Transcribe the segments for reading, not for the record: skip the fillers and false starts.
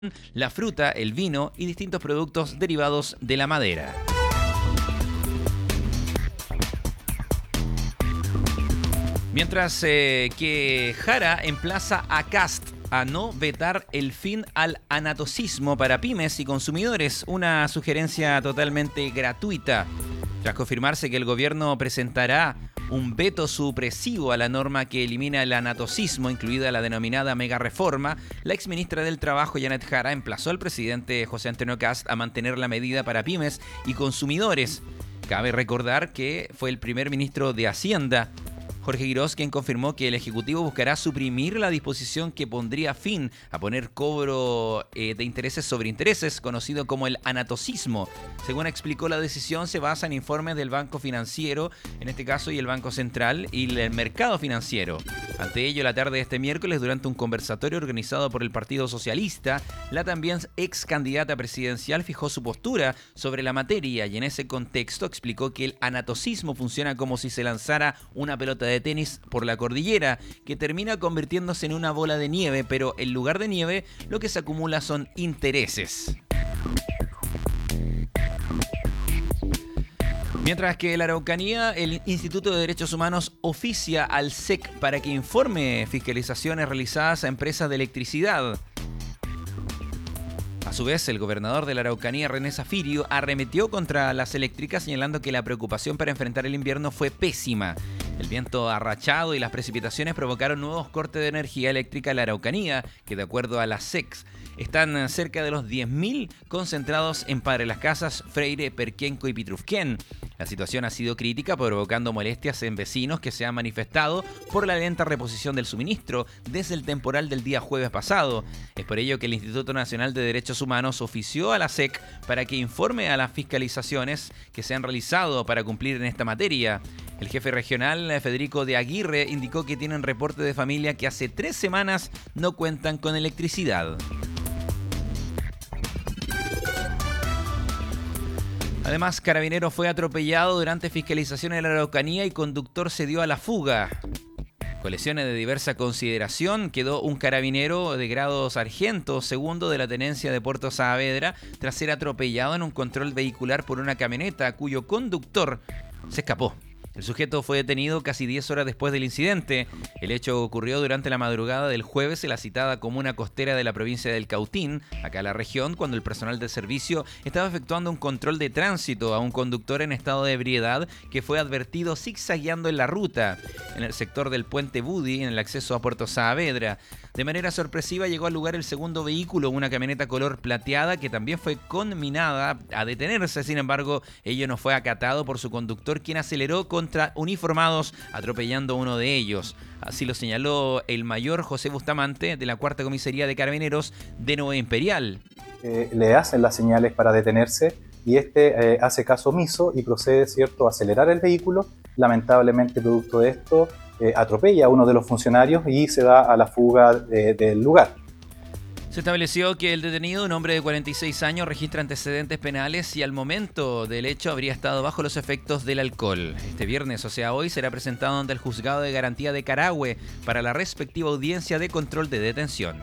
la fruta, el vino y distintos productos derivados de la madera. Mientras que Jara emplaza a Kast a no vetar el fin al anatocismo para pymes y consumidores, una sugerencia totalmente gratuita. Tras confirmarse que el gobierno presentará un veto supresivo a la norma que elimina el anatocismo, incluida la denominada mega reforma, la exministra del Trabajo, Janet Jara, emplazó al presidente José Antonio Kast a mantener la medida para pymes y consumidores. Cabe recordar que fue el primer ministro de Hacienda, Jorge Quirós, quien confirmó que el Ejecutivo buscará suprimir la disposición que pondría fin a poner cobro de intereses sobre intereses, conocido como el anatocismo. Según explicó, la decisión se basa en informes del Banco Financiero, en este caso, y el Banco Central y el mercado financiero. Ante ello, la tarde de este miércoles, durante un conversatorio organizado por el Partido Socialista, la también ex candidata presidencial fijó su postura sobre la materia y en ese contexto explicó que el anatocismo funciona como si se lanzara una pelota de tenis por la cordillera, que termina convirtiéndose en una bola de nieve, pero en lugar de nieve, lo que se acumula son intereses. Mientras que en la Araucanía, el Instituto de Derechos Humanos oficia al SEC para que informe fiscalizaciones realizadas a empresas de electricidad. A su vez, el gobernador de la Araucanía, René Zafirio, arremetió contra las eléctricas, señalando que la preocupación para enfrentar el invierno fue pésima. El viento arrachado y las precipitaciones provocaron nuevos cortes de energía eléctrica en la Araucanía, que de acuerdo a las SEC están cerca de los 10.000 concentrados en Padre Las Casas, Freire, Perquenco y Pitrufquén. La situación ha sido crítica, provocando molestias en vecinos que se han manifestado por la lenta reposición del suministro desde el temporal del día jueves pasado. Es por ello que el Instituto Nacional de Derechos Humanos ofició a la SEC para que informe a las fiscalizaciones que se han realizado para cumplir en esta materia. El jefe regional, Federico de Aguirre, indicó que tienen reporte de familia que hace 3 semanas no cuentan con electricidad. Además, carabinero fue atropellado durante fiscalización en la Araucanía y conductor se dio a la fuga. Con lesiones de diversa consideración, quedó un carabinero de grado sargento segundo de la tenencia de Puerto Saavedra tras ser atropellado en un control vehicular por una camioneta cuyo conductor se escapó. El sujeto fue detenido casi 10 horas después del incidente. El hecho ocurrió durante la madrugada del jueves en la citada comuna costera de la provincia del Cautín, acá en la región, cuando el personal de servicio estaba efectuando un control de tránsito a un conductor en estado de ebriedad que fue advertido zigzagueando en la ruta, en el sector del puente Budi, en el acceso a Puerto Saavedra. De manera sorpresiva llegó al lugar el segundo vehículo, una camioneta color plateada que también fue conminada a detenerse. Sin embargo, ello no fue acatado por su conductor, quien aceleró contra uniformados, atropellando a uno de ellos. Así lo señaló el mayor José Bustamante de la Cuarta Comisaría de Carabineros de Nueva Imperial. Le hacen las señales para detenerse y este hace caso omiso y procede, ¿cierto?, a acelerar el vehículo. Lamentablemente, producto de esto, atropella a uno de los funcionarios y se da a la fuga del lugar. Se estableció que el detenido, un hombre de 46 años, registra antecedentes penales y al momento del hecho habría estado bajo los efectos del alcohol. Este viernes, o sea hoy, será presentado ante el Juzgado de Garantía de Carahue para la respectiva audiencia de control de detención.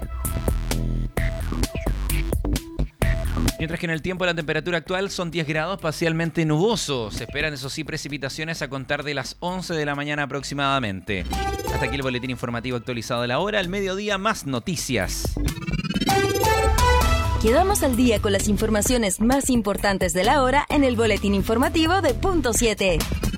Mientras que en el tiempo la temperatura actual son 10 grados, parcialmente nuboso. Se esperan, eso sí, precipitaciones a contar de las 11 de la mañana aproximadamente. Hasta aquí el boletín informativo actualizado de la hora. Al mediodía, más noticias. Quedamos al día con las informaciones más importantes de la hora en el boletín informativo de Punto 7.